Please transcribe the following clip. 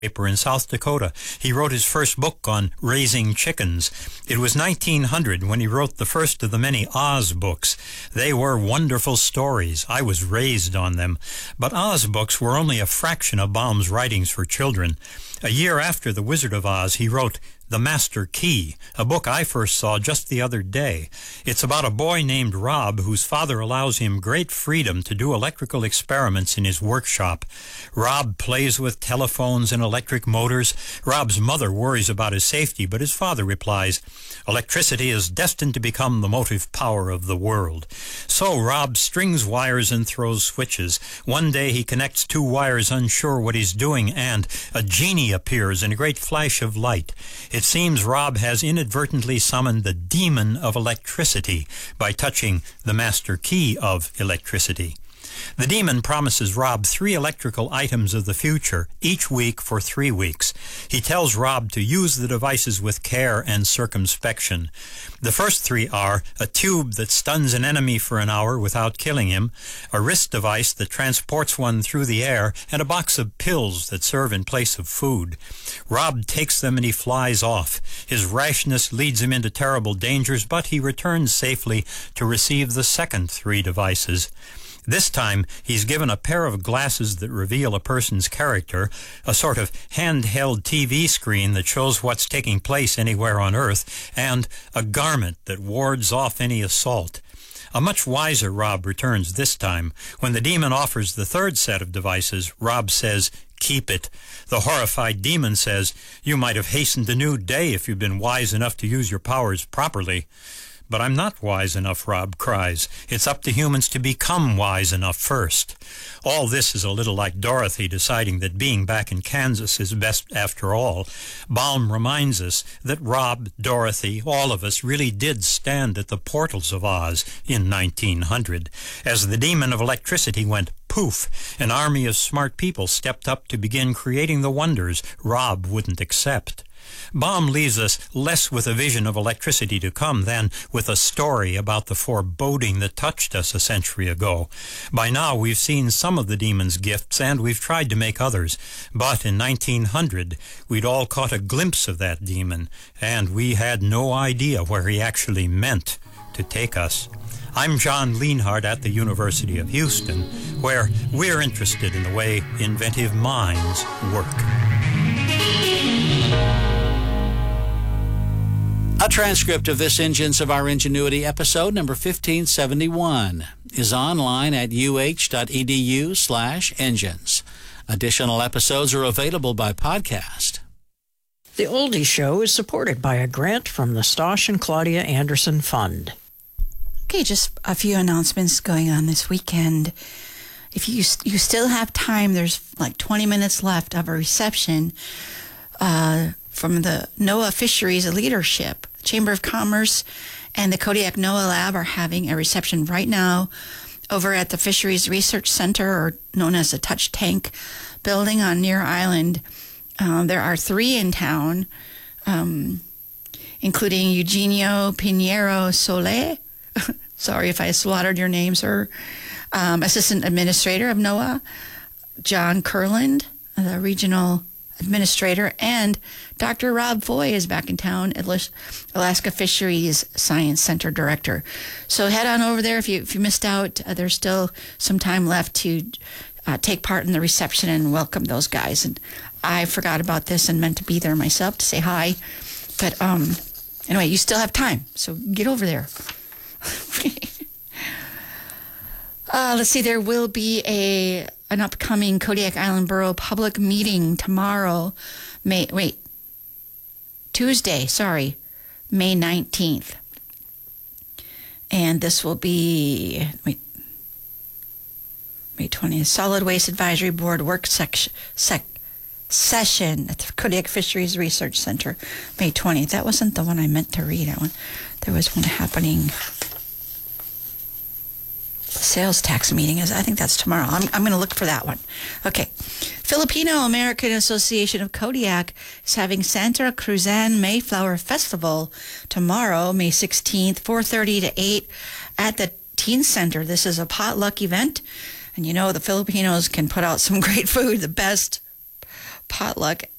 in South Dakota. He wrote his first book on raising chickens. It was 1900 when he wrote the first of the many Oz books. They were wonderful stories. I was raised on them. But Oz books were only a fraction of Baum's writings for children. A year after The Wizard of Oz, he wrote The Master Key, a book I first saw just the other day. It's about a boy named Rob whose father allows him great freedom to do electrical experiments in his workshop. Rob plays with telephones and electric motors. Rob's mother worries about his safety, but his father replies, "Electricity is destined to become the motive power of the world." So Rob strings wires and throws switches. One day he connects two wires unsure what he's doing, and a genie appears in a great flash of light. It seems Rob has inadvertently summoned the demon of electricity by touching the master key of electricity. The demon promises Rob 3 electrical items of the future, each week for 3 weeks. He tells Rob to use the devices with care and circumspection. The first 3 are a tube that stuns an enemy for an hour without killing him, a wrist device that transports one through the air, and a box of pills that serve in place of food. Rob takes them and he flies off. His rashness leads him into terrible dangers, but he returns safely to receive the second 3 devices. This time, he's given a pair of glasses that reveal a person's character, a sort of handheld TV screen that shows what's taking place anywhere on Earth, and a garment that wards off any assault. A much wiser Rob returns this time. When the demon offers the 3rd set of devices, Rob says, "Keep it." The horrified demon says, "You might have hastened the new day if you'd been wise enough to use your powers properly." "But I'm not wise enough," Rob cries. "It's up to humans to become wise enough first." All this is a little like Dorothy deciding that being back in Kansas is best after all. Baum reminds us that Rob, Dorothy, all of us really did stand at the portals of Oz in 1900. As the demon of electricity went poof, an army of smart people stepped up to begin creating the wonders Rob wouldn't accept. Baum leaves us less with a vision of electricity to come than with a story about the foreboding that touched us a century ago. By now we've seen some of the demon's gifts and we've tried to make others, but in 1900 we'd all caught a glimpse of that demon and we had no idea where he actually meant to take us. I'm John Lienhardt at the University of Houston, where we're interested in the way inventive minds work. A transcript of this Engines of Our Ingenuity episode number 1571 is online at uh.edu/engines. Additional episodes are available by podcast. The Oldie Show is supported by a grant from the Stosh and Claudia Anderson Fund. Okay, just a few announcements going on this weekend. If you still have time, there's like 20 minutes left of a reception from the NOAA Fisheries Leadership. Chamber of Commerce and the Kodiak NOAA Lab are having a reception right now over at the Fisheries Research Center, or known as the Touch Tank building on Near Island. There are 3 in town, including Eugenio Pinheiro Sole. Sorry if I slaughtered your name, sir. Assistant Administrator of NOAA, John Kurland, the Regional Administrator, and Dr. Rob Foy is back in town, Alaska Fisheries Science Center Director. So head on over there if you missed out. There's still some time left to take part in the reception and welcome those guys. And I forgot about this and meant to be there myself to say hi. But anyway, you still have time, so get over there. Let's see, there will be an upcoming Kodiak Island Borough public meeting tomorrow, Tuesday, May 19th. And this will be, May 20th, Solid Waste Advisory Board work session at the Kodiak Fisheries Research Center, May 20th. That wasn't the one I meant to read. There was one happening. Sales tax meeting is, I think that's tomorrow. I'm going to look for that one. Okay. Filipino American Association of Kodiak is having Santa Cruzan Mayflower Festival tomorrow, May 16th, 4:30 to 8 at the Teen Center. This is a potluck event. And you know, the Filipinos can put out some great food, the best potluck